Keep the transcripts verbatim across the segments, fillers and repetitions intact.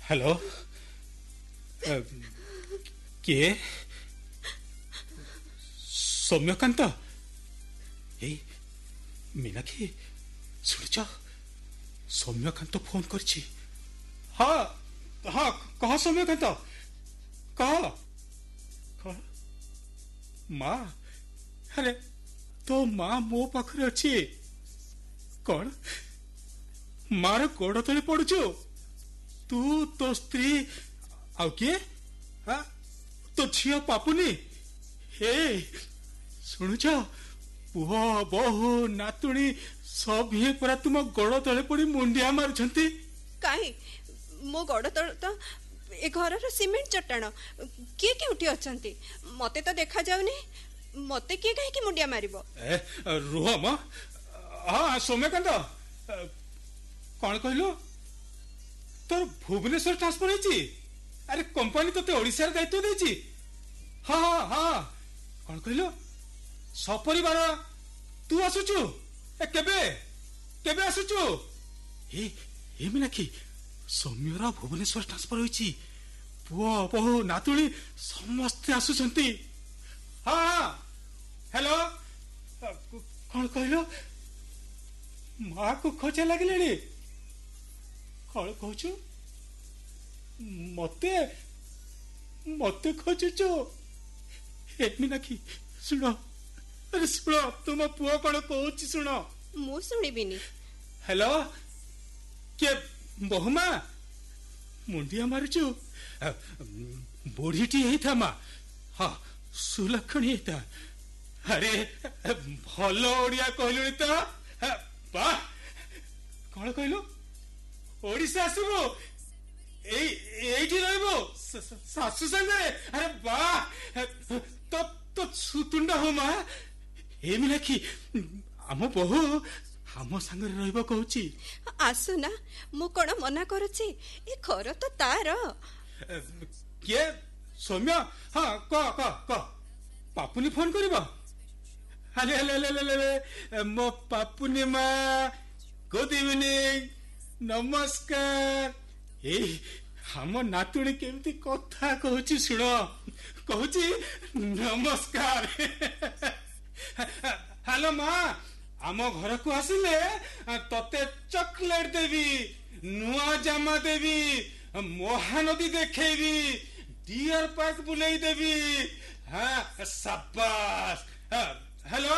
hello किए सौम्यकांत ए Meenakshi शुणुच सौम्यकांत phone करछि हाँ हाँ कह सौम्यकांत कह कह माँ अरे तो माँ मो पाखरे अच्छी कौन मार गोड़ तले पड़ुचु तू तो स्त्री आउ किए हाँ तो झिया पापुनी हे शुणुच पुह बहु नातुणी सब ये परा तुम गोड़ तले पड़ी मुंडिया मारुछंती काहे मो गोड़ तले तो ए घर सीमेंट चट्टाण किए केउठी अछंती मते तो देखा जाउनी मते किए काहे कि मुंडिया मारिबो ए रुह म हां सौम्यकांत कौन कहलो तोर भुवनेश्वर ट्रांसफर होईची अरे कंपनी तो ओडिसा दायित्व देची हाँ हाँ हाँ कौन कहलो सपरिवार तू आसुचु केबे केबे आसुचु ए ए मीनाक्षी सौम्यर भुवनेश्वर ट्रांसफर होईची पुओ बहु नातुणी समस्ते आसुचंती हाँ हेलो कौन कहलो माँ को खोजा लगे कौन कहचु मते मते खोजुचु हे मीनाक्षी सुन अरे सुन तुम पुओ कौन कहूची सुन मु सुनिबिनी हेलो के बहुमा मुंडिया मारुचु बुढ़ीटी था माँ हाँ सुलक्षणी था अरे भल ओडिया कहलुनी तो वाह कौन कहलु ओडिशा आसबो एठी रहबो सासु संगे अरे वाह तो तो सुतुंड हो माँ ए मीनाक्षी आम बहु आम संगे रहबो कहूची आसु ना मु कोन मना करूची ए घर तो तार के सौम्य हाँ कह कह कह पापुनी फोन करिबो अरे ले ले ले मो पापुनी माँ गुड इवनिंग नमस्कार ए हम नातुणी केमती कथा कहूची सुन कहूची नमस्कार हेलो माँ आम घर को आसिले तते चॉकलेट देवी नुआ जामा देवी महानदी देखेबी डियर पार्क बुलाई देवी हाँ शाबाश हेलो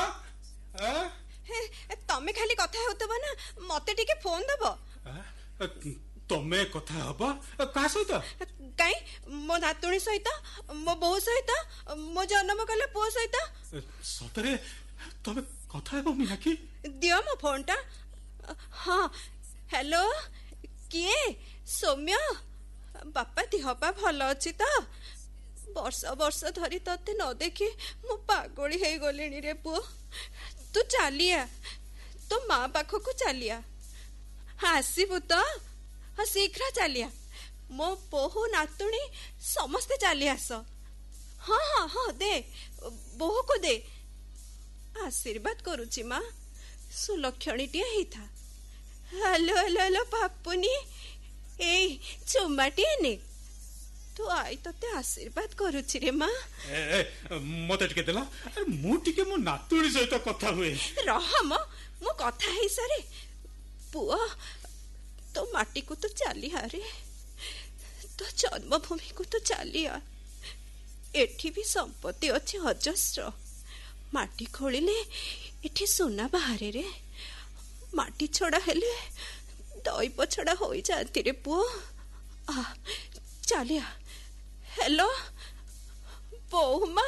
तमे खाली कथा होतबो ना मते टिके फोन दबो तमे कथा हबो का सहित काई मो नातुणी सहित मो बहु सहित मो जन्म कले पो सहित सतरे तमे कथा हेबो मीनाक्षी दियो मो फोनटा हाँ हेलो किए सौम्य बापा दिहपा भल अच्छी तो वर्ष वर्ष धरी तते न देखी मु पागली हे गलिनी रे पुओ तू चलिया तो माँ पाख को चलिया आसबु तो हाँ शीघ्र चलिया मो बहु नातुणी समस्ते चली आस हाँ हाँ हाँ दे बहु को दे आशीर्वाद करुची माँ सुलक्षणी टी ही था हेलो हेलो हेलो पापुनी ए चुमाटी ने तू आई तते आशीर्वाद करुची रे माँ मते टिके देला अरे मु टिके मो नातुणी सहित कथा हुए रह म मो कथा हे सारे पुआ तो माटी को तो चली हारे तो जन्मभूमि को तो चली आ एठी भी संपत्ति अच्छी अजस्र माटी खोलिले एठी सोना बाहरे रे माटी छड़ा हेले दैव छड़ा हो जाती रे पुओ आ चलिया हेलो बहुमा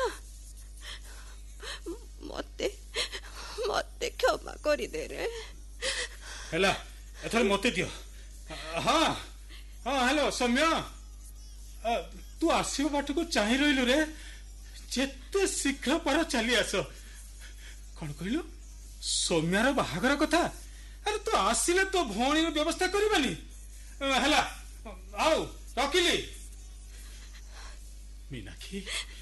मते मते क्षमा करी दे रे हेला एथर मते दियो हाँ हाँ हेलो सौम्य तू आसिबो बाट को चाहि रहिलु रे जेते शीघ्र पर चली आस कौन कहलु सौम्यार बाहागर कथा अरे तू आसिले तो भौणी व्यवस्था करबानी हेला आओ रखिली मीनाक्षी